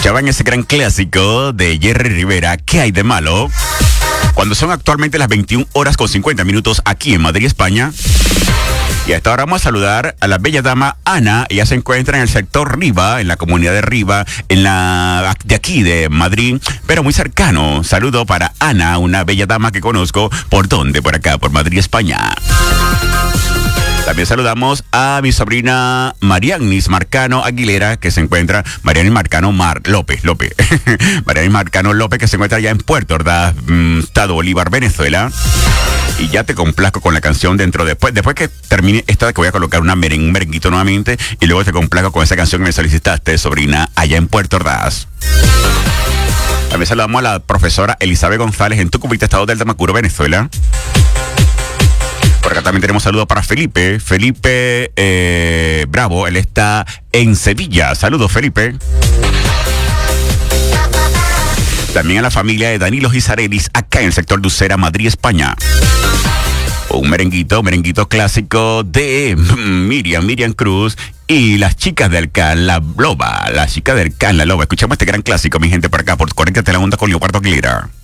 Escuchaban ese gran clásico de Jerry Rivera, ¿Qué hay de malo? Cuando son actualmente las 21 horas con 50 minutos aquí en Madrid, España. Y a esta hora vamos a saludar a la bella dama Ana. Ella se encuentra en el sector Riva, en la comunidad de Riva, de aquí de Madrid, pero muy cercano. Saludo para Ana, una bella dama que conozco. ¿Por dónde? Por acá, por Madrid, España. También saludamos a mi sobrina Marianis Marcano Aguilera, que se encuentra, Marianis Marcano López. Marianis Marcano López, que se encuentra allá en Puerto Ordaz, Estado Bolívar, Venezuela. Y ya te complazco con la canción después que termine esta, que voy a colocar un merenguito nuevamente, y luego te complazco con esa canción que me solicitaste, sobrina, allá en Puerto Ordaz. También saludamos a la profesora Elizabeth González en Tucupita, Estado del Tamacuro, Venezuela. Por acá también tenemos saludos para Felipe Bravo, él está en Sevilla. Saludos, Felipe. También a la familia de Danilo Gizaredis, acá en el sector de Usera, Madrid, España. Un merenguito clásico de Miriam Cruz y las chicas del Can La Loba. Escuchamos este gran clásico, mi gente, por acá, por Conéctate la Onda con Leopardo Aguilera.